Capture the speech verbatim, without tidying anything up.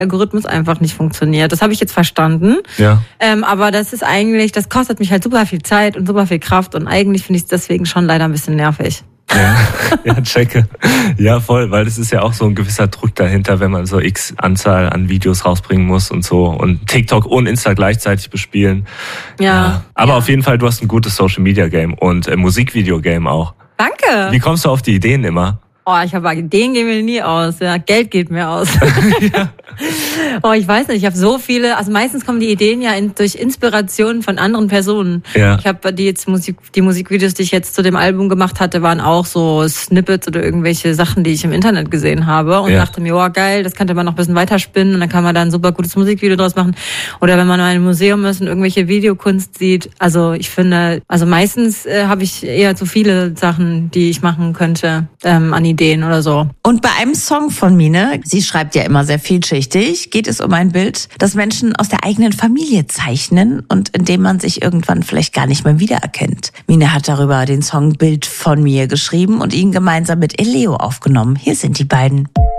Algorithmus einfach nicht funktioniert. Das habe ich jetzt verstanden. Ja. Ähm, aber das ist eigentlich, das kostet mich halt super viel Zeit und super viel Kraft und eigentlich finde ich es deswegen schon leider ein bisschen nervig. Ja, ja, checke. Ja, voll, weil das ist ja auch so ein gewisser Druck dahinter, wenn man so x Anzahl an Videos rausbringen muss und so und TikTok und Insta gleichzeitig bespielen. Ja. ja. Aber ja. auf jeden Fall, du hast ein gutes Social-Media-Game und äh, Musikvideo-Game auch. Danke. Wie kommst du auf die Ideen immer? Oh, ich habe Ideen gehen mir nie aus. Ja, Geld geht mir aus. ja. Oh, ich weiß nicht, ich habe so viele, also meistens kommen die Ideen ja in, durch Inspirationen von anderen Personen. Ja. Ich habe die jetzt Musik, die Musikvideos, die ich jetzt zu dem Album gemacht hatte, waren auch so Snippets oder irgendwelche Sachen, die ich im Internet gesehen habe und ja. dachte mir, oh geil, das könnte man noch ein bisschen weiterspinnen und dann kann man da ein super gutes Musikvideo draus machen. Oder wenn man mal in einem Museum ist und irgendwelche Videokunst sieht. Also ich finde, also meistens äh, habe ich eher zu viele Sachen, die ich machen könnte, ähm, an Ideen oder so. Und bei einem Song von Mine, sie schreibt ja immer sehr vielschichtig, geht es um ein Bild, das Menschen aus der eigenen Familie zeichnen und in dem man sich irgendwann vielleicht gar nicht mehr wiedererkennt. Mine hat darüber den Song Bild von mir geschrieben und ihn gemeinsam mit Eleo aufgenommen. Hier sind die beiden.